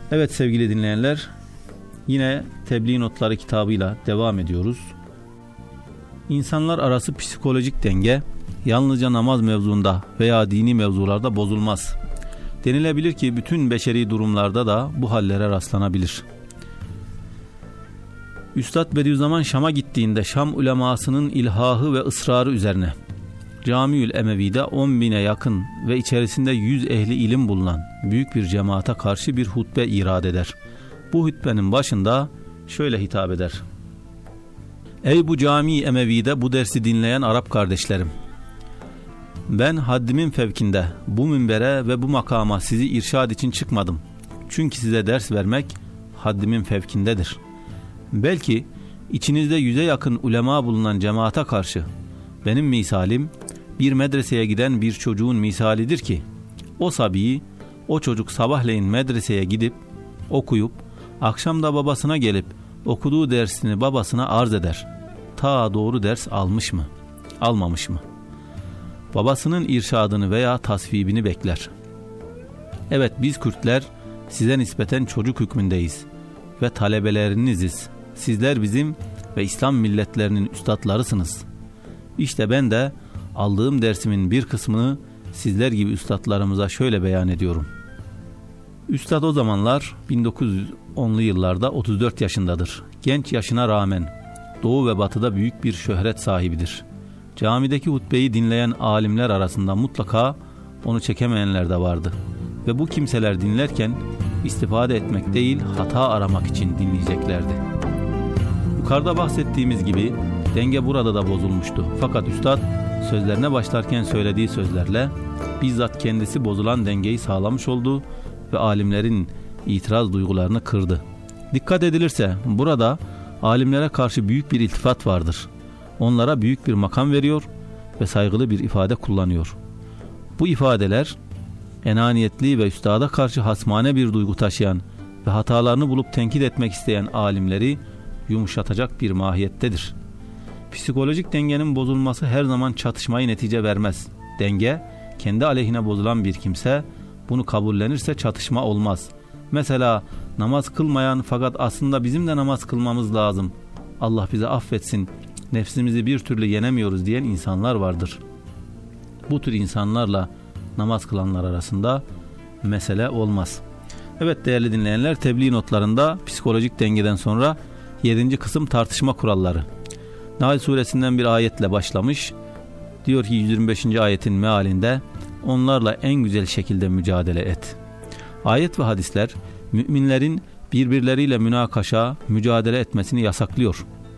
Evet sevgili dinleyenler, yine Tebliğ Notları kitabıyla devam ediyoruz. İnsanlar arası psikolojik denge yalnızca namaz mevzuunda veya dini mevzularda bozulmaz. Denilebilir ki bütün beşeri durumlarda da bu hallere rastlanabilir. Üstad Bediüzzaman Şam'a gittiğinde Şam ulemasının ilhahı ve ısrarı üzerine Camiül Emevi'de 10.000'e yakın ve içerisinde 100 ehli ilim bulunan büyük bir cemaate karşı bir hutbe irad eder. Bu hutbenin başında şöyle hitap eder: Ey bu Cami-i Emevi'de bu dersi dinleyen Arap kardeşlerim! Ben haddimin fevkinde bu minbere ve bu makama sizi irşad için çıkmadım. Çünkü size ders vermek haddimin fevkindedir. Belki içinizde 100'e yakın ulema bulunan cemaate karşı benim misalim bir medreseye giden bir çocuğun misalidir ki o sabiyi, o çocuk sabahleyin medreseye gidip okuyup akşam da babasına gelip okuduğu dersini babasına arz eder. Ta doğru ders almış mı, almamış mı? Babasının irşadını veya tasvibini bekler. Evet, biz Kürtler size nispeten çocuk hükmündeyiz ve talebeleriniziz. Sizler bizim ve İslam milletlerinin üstadlarısınız. İşte ben de aldığım dersimin bir kısmını sizler gibi üstadlarımıza şöyle beyan ediyorum. Üstad o zamanlar 1910'lu yıllarda 34 yaşındadır. Genç yaşına rağmen Doğu ve Batı'da büyük bir şöhret sahibidir. Camideki hutbeyi dinleyen alimler arasında mutlaka onu çekemeyenler de vardı. Ve bu kimseler dinlerken istifade etmek değil, hata aramak için dinleyeceklerdi. Yukarıda bahsettiğimiz gibi denge burada da bozulmuştu. Fakat Üstad sözlerine başlarken söylediği sözlerle bizzat kendisi bozulan dengeyi sağlamış oldu ve alimlerin itiraz duygularını kırdı. Dikkat edilirse burada alimlere karşı büyük bir iltifat vardır. Onlara büyük bir makam veriyor ve saygılı bir ifade kullanıyor. Bu ifadeler enaniyetli ve üstada karşı hasmane bir duygu taşıyan ve hatalarını bulup tenkit etmek isteyen alimleri yumuşatacak bir mahiyettedir. Psikolojik dengenin bozulması her zaman çatışmayı netice vermez. Denge kendi aleyhine bozulan bir kimse bunu kabullenirse çatışma olmaz. Mesela namaz kılmayan fakat aslında bizim de namaz kılmamız lazım, Allah bize affetsin, nefsimizi bir türlü yenemiyoruz diyen insanlar vardır. Bu tür insanlarla namaz kılanlar arasında mesele olmaz. Evet değerli dinleyenler, tebliğ notlarında psikolojik dengeden sonra 7. kısım tartışma kuralları. Nahl suresinden bir ayetle başlamış. Diyor ki 125. ayetin mealinde onlarla en güzel şekilde mücadele et. Ayet ve hadisler müminlerin birbirleriyle münakaşa, mücadele etmesini yasaklıyor.